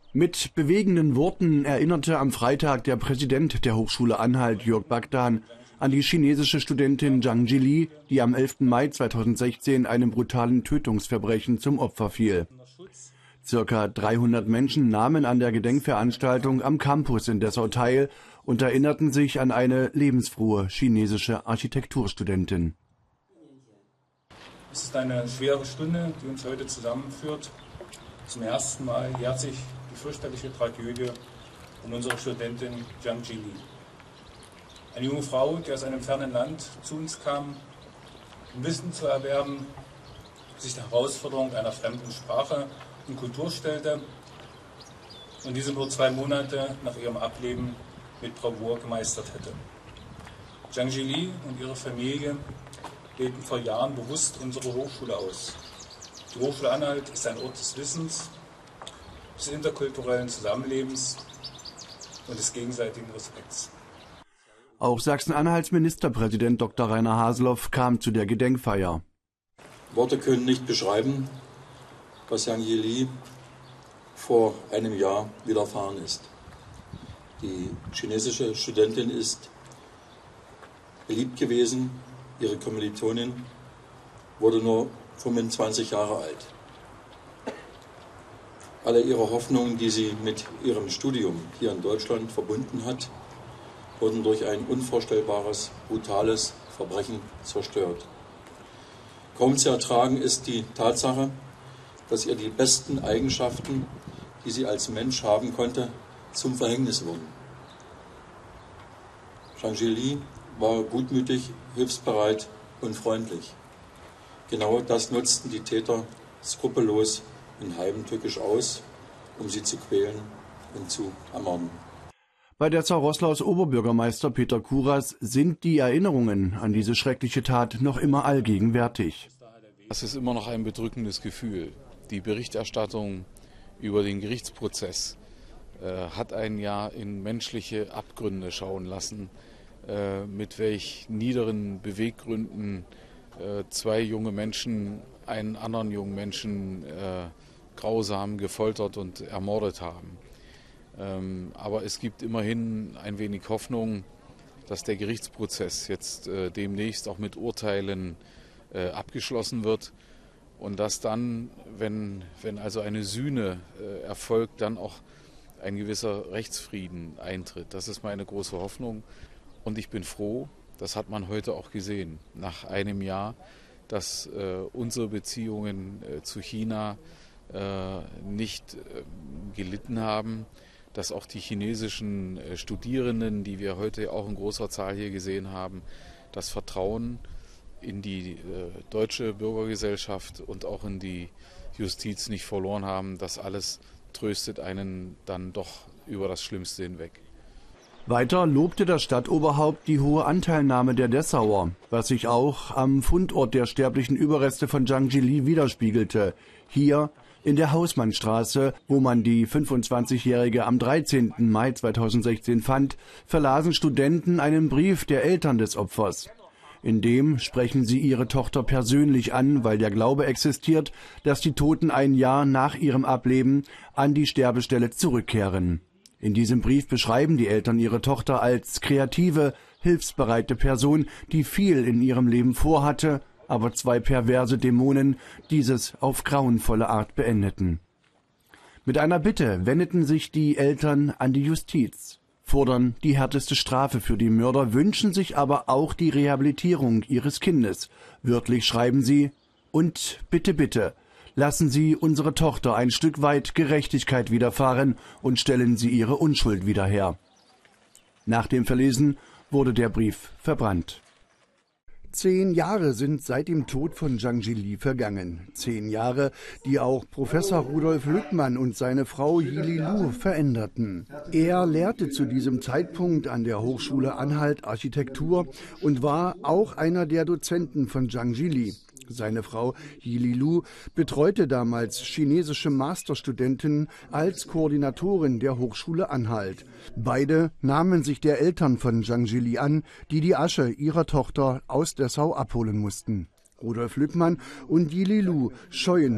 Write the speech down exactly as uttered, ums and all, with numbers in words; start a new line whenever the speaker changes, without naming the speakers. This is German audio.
Mit bewegenden Worten erinnerte am Freitag der Präsident der Hochschule Anhalt, Jörg Bagdan, an die chinesische Studentin Zhang Jili, die am elften Mai zweitausendsechzehn einem brutalen Tötungsverbrechen zum Opfer fiel. Circa dreihundert Menschen nahmen an der Gedenkveranstaltung am Campus in Dessau teil und erinnerten sich an eine lebensfrohe chinesische Architekturstudentin.
Es ist eine schwere Stunde, die uns heute zusammenführt. Zum ersten Mal jährt sich die fürchterliche Tragödie um unsere Studentin Zhang Jili. Eine junge Frau, die aus einem fernen Land zu uns kam, um Wissen zu erwerben, sich der Herausforderung einer fremden Sprache und Kultur stellte und diese nur zwei Monate nach ihrem Ableben mit Bravour gemeistert hätte. Zhang Jili und ihre Familie wählten vor Jahren bewusst unsere Hochschule aus. Die Hochschule Anhalt ist ein Ort des Wissens, des interkulturellen Zusammenlebens und des gegenseitigen Respekts.
Auch Sachsen-Anhalts Ministerpräsident Doktor Rainer Haseloff kam zu der Gedenkfeier.
Worte können nicht beschreiben, was Zhang Jili vor einem Jahr widerfahren ist. Die chinesische Studentin ist beliebt gewesen, ihre Kommilitonin wurde nur fünfundzwanzig Jahre alt. Alle ihre Hoffnungen, die sie mit ihrem Studium hier in Deutschland verbunden hat, wurden durch ein unvorstellbares, brutales Verbrechen zerstört. Kaum zu ertragen ist die Tatsache, dass ihr die besten Eigenschaften, die sie als Mensch haben konnte, zum Verhängnis wurden. Zhang Jili war gutmütig, hilfsbereit und freundlich. Genau das nutzten die Täter skrupellos und heimtückisch aus, um sie zu quälen und zu ermorden.
Bei Dessau-Roßlaus Oberbürgermeister Peter Kuras sind die Erinnerungen an diese schreckliche Tat noch immer allgegenwärtig.
Das ist immer noch ein bedrückendes Gefühl. Die Berichterstattung über den Gerichtsprozess äh, hat einen ja in menschliche Abgründe schauen lassen, äh, mit welch niederen Beweggründen äh, zwei junge Menschen einen anderen jungen Menschen äh, grausam gefoltert und ermordet haben. Ähm, aber es gibt immerhin ein wenig Hoffnung, dass der Gerichtsprozess jetzt äh, demnächst auch mit Urteilen äh, abgeschlossen wird und dass dann, wenn, wenn also eine Sühne äh, erfolgt, dann auch ein gewisser Rechtsfrieden eintritt. Das ist meine große Hoffnung und ich bin froh, das hat man heute auch gesehen, nach einem Jahr, dass äh, unsere Beziehungen äh, zu China äh, nicht äh, gelitten haben, dass auch die chinesischen äh, Studierenden, die wir heute auch in großer Zahl hier gesehen haben, das Vertrauen in die äh, deutsche Bürgergesellschaft und auch in die Justiz nicht verloren haben. Das alles tröstet einen dann doch über das Schlimmste hinweg.
Weiter lobte das Stadtoberhaupt die hohe Anteilnahme der Dessauer, was sich auch am Fundort der sterblichen Überreste von Zhang Jili widerspiegelte. Hier in der Hausmannstraße, wo man die fünfundzwanzigjährige am dreizehnten Mai zweitausendsechzehn fand, verlasen Studenten einen Brief der Eltern des Opfers. In dem sprechen sie ihre Tochter persönlich an, weil der Glaube existiert, dass die Toten ein Jahr nach ihrem Ableben an die Sterbestelle zurückkehren. In diesem Brief beschreiben die Eltern ihre Tochter als kreative, hilfsbereite Person, die viel in ihrem Leben vorhatte, aber zwei perverse Dämonen dieses auf grauenvolle Art beendeten. Mit einer Bitte wendeten sich die Eltern an die Justiz, fordern die härteste Strafe für die Mörder, wünschen sich aber auch die Rehabilitierung ihres Kindes. Wörtlich schreiben sie: Und bitte, bitte, lassen Sie unsere Tochter ein Stück weit Gerechtigkeit widerfahren und stellen Sie ihre Unschuld wieder her. Nach dem Verlesen wurde der Brief verbrannt. Zehn Jahre sind seit dem Tod von Zhang Jili vergangen. Zehn Jahre, die auch Professor Rudolf Lückmann und seine Frau Yili Lu veränderten. Er lehrte zu diesem Zeitpunkt an der Hochschule Anhalt Architektur und war auch einer der Dozenten von Zhang Jili. Seine Frau Yili Lu betreute damals chinesische Masterstudenten als Koordinatorin der Hochschule Anhalt. Beide nahmen sich der Eltern von Zhang Jili an, die die Asche ihrer Tochter aus Dessau abholen mussten. Rudolf Lückmann und Yili Lu scheuen